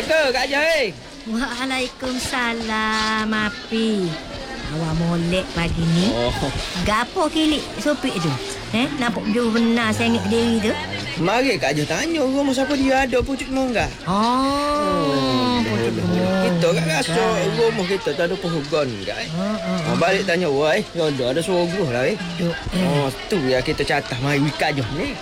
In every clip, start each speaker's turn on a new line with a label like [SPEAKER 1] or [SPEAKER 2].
[SPEAKER 1] Assalamualaikum Kak Jai.
[SPEAKER 2] Waalaikumsalam, Api. Awak molek pagi ni. Gapo kilik sopik tu? Nampak dia benar saya ingat diri tu.
[SPEAKER 1] Mari Kak Jai tanya rumah siapa dia ada pucuk monggah.
[SPEAKER 2] Pucuk
[SPEAKER 1] Kita kat rasa rumah kita tak ada pohon kan. Balik tanya, wai, ada suruh lah tu ya kita catah mari Kak Jai ni.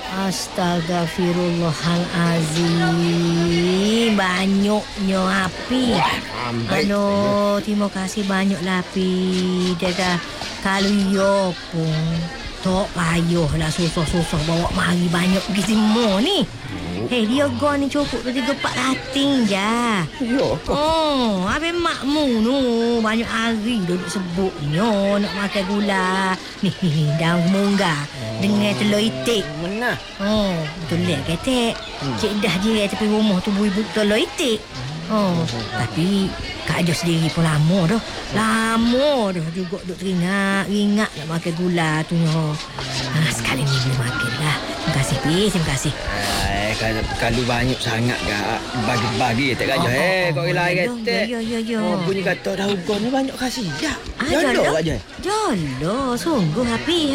[SPEAKER 2] Astagfirullahalazim. Banyaknya Api. Terima kasih banyaklah Api. Dia kalau yo pun tak payahlah susah-susah bawa mari banyak pergi semua ni. Dia gua ni cukup tu 3-4 rating je.
[SPEAKER 1] Yo.
[SPEAKER 2] Habis makmu tu banyak hari duduk sebutnya nak makan gula. Ni daun munggah dengan telur itik.
[SPEAKER 1] Mana?
[SPEAKER 2] Betul lah kata. Cik dah je tepi rumah tu ibu telur itik. Tapi Kak Jos sendiri pun lama dah. Lama dah juga duk teringat nak makan gula tu. Sekali ni boleh makan lah. Terima kasih, Pi. Terima kasih.
[SPEAKER 1] Kalau banyak sangat Kak, bagi-bagi tak Kak Jai. Kau rela kata.
[SPEAKER 2] Ya.
[SPEAKER 1] Bunyi kata dah hukum ni banyak kasih. Ya.
[SPEAKER 2] Jolo
[SPEAKER 1] Kak Jai.
[SPEAKER 2] Jolo, sungguh Api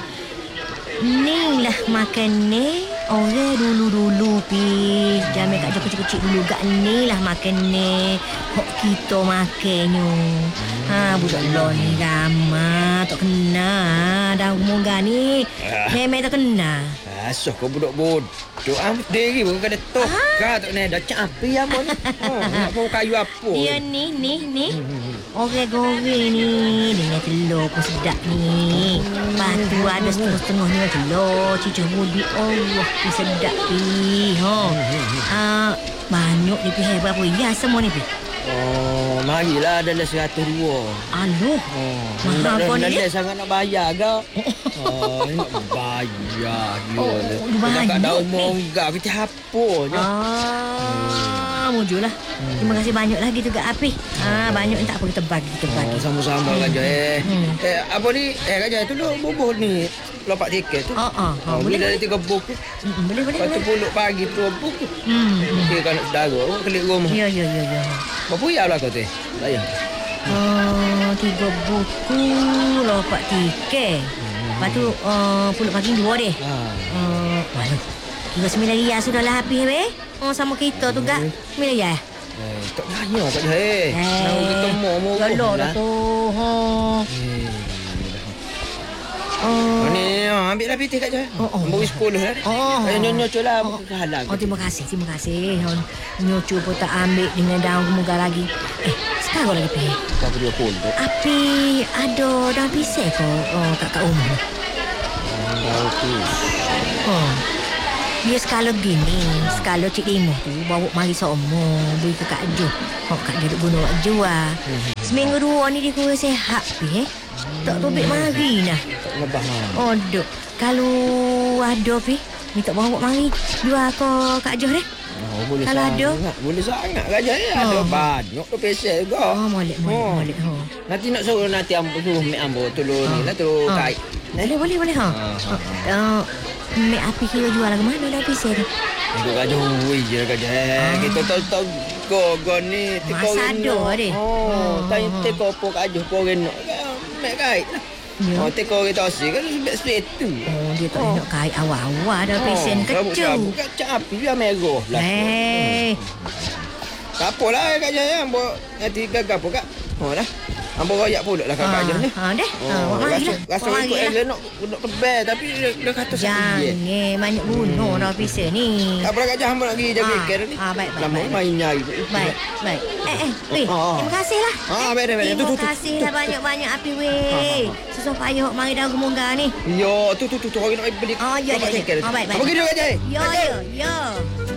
[SPEAKER 2] Ni lah makan ni. Orang dulu-dulu Pi. Jamil Kak Jo kecil-kecil dulu gak ni lah makan ni. Kok kita makannya. Budak lo ni lama tak kena. Dah umur gak ni. Memang tak kena.
[SPEAKER 1] Asoh kau budak-budak. Diri pun kena tokar tak kena. Dah cak api ya pun. Nak bawa kayu apa.
[SPEAKER 2] Ya ni. Orang goreng ni. Dengan telur pun sedap ni. Lepas tu ada setengah-setengah ni telur. Cicah budi. Allah, sedap Pi. Banyak ni Pi. Berapa ya semua ni Pi?
[SPEAKER 1] Marilah dalam 102.
[SPEAKER 2] Aduh. Mahal kau ni.
[SPEAKER 1] Dah sangat nak bayar ke? Nak bayar.
[SPEAKER 2] Banyak
[SPEAKER 1] kat daun monggah kita hapurnya.
[SPEAKER 2] Mujulah. Terima kasih banyak lagi tu Kak Api. Banyak tak apa kita bagi.
[SPEAKER 1] Sama-sama Kak Jai. Apa ni? Kak Jai tu bubuh ni. Lopak tiket tu. Boleh dari 3 buku.
[SPEAKER 2] Boleh.
[SPEAKER 1] Lepas tu puluk pagi 2 buku. Kira kan nak saudara. Kelik rumah.
[SPEAKER 2] Ya.
[SPEAKER 1] Berapa ya lah kau tu? Saya.
[SPEAKER 2] 3 buku lopak tiket. Lepas tu puluk pagi 2 deh. Waduh. Kira 9 riyal sudahlah habis sama kita tu Kak. 9 riyal.
[SPEAKER 1] Tak banyak Kak Jai. Nak ketemu mu.
[SPEAKER 2] Galak dah tu.
[SPEAKER 1] Ni ambil lah piti Kak Jai. Ambil 10 lah. Nyocok lah. Halal.
[SPEAKER 2] Terima kasih. Nyocok pun tak ambil dengan daun kemuga lagi. Sekarang lagi Pi.
[SPEAKER 1] Berapa dia pun tu?
[SPEAKER 2] Api ada daun pisang kau kat rumah.
[SPEAKER 1] Daun pisang.
[SPEAKER 2] Dia skala gini. Skala Cik Limoh tu bawa mari seumur. Beri ke Kak Jo. Kak Jo duk guna Kak Jo lah. Seminggu 2 ni dia kurang sehat Pi. Tak tobek mari nah.
[SPEAKER 1] Tak lebah.
[SPEAKER 2] Duk. Kalau ada Pi, minta bawa mari jual ke Kak Jo deh.
[SPEAKER 1] Boleh
[SPEAKER 2] kalau
[SPEAKER 1] sangat.
[SPEAKER 2] ada.
[SPEAKER 1] Boleh sangat Kak Jai. Ada banyak tu pesel juga.
[SPEAKER 2] Molek.
[SPEAKER 1] Nanti nak suruh suruh mek ambo tolong ni lah tu kait.
[SPEAKER 2] Boleh. Mek Api kira jual ke mana dah pisang tu?
[SPEAKER 1] Duk Kak Jai je Kak Jai. Kita tahu go ni teko ni. Tanya teko apa Kak Jai korang nak. Mek kait lah. Teko kita asyik kan sebab setu.
[SPEAKER 2] Dia tak nak kait awal-awal dah pisang kecil.
[SPEAKER 1] Kacang api biar merah lah. Tak apalah Kak Jai. Ambo nanti gagal apa Kak? Dah. Ambo royak pula lah Kak Jai ni.
[SPEAKER 2] Deh.
[SPEAKER 1] Rasa ikut dia nak tebal tapi dia kata
[SPEAKER 2] jangan banyak bunuh dah pisang ni.
[SPEAKER 1] Tak apa Kak Jai ambo nak pergi jaga ikan ni.
[SPEAKER 2] Baik.
[SPEAKER 1] Lama main nyari.
[SPEAKER 2] Baik. Weh, terima kasih lah.
[SPEAKER 1] Baik.
[SPEAKER 2] Terima kasih lah banyak-banyak Api weh. Susah payah mari dah gemunggah ni.
[SPEAKER 1] Yo, tu orang nak beli.
[SPEAKER 2] Ya.
[SPEAKER 1] Baik. Apa kira Kak Jai?
[SPEAKER 2] Ya.